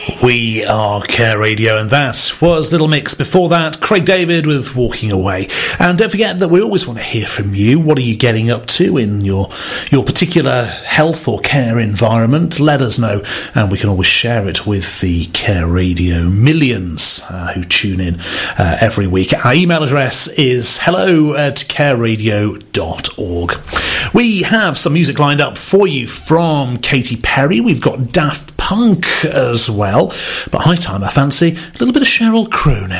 We are Care Radio, and that was Little Mix. Before that, Craig David with Walking Away. And don't forget that we always want to hear from you. What are you getting up to in your particular health or care environment? Let us know, and we can always share it with the Care Radio millions who tune in every week. Our email address is hello@careradio.org. We have some music lined up for you from Katy Perry. We've got Daft Punk as well. But high time, I fancy, a little bit of Sheryl Crow now.